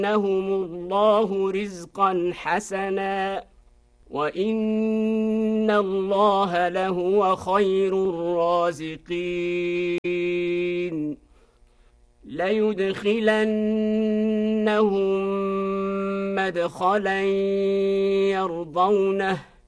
الله رزقا حسنا وإن الله لهو خير الرازقين ليدخلنهم مدخلا يرضونه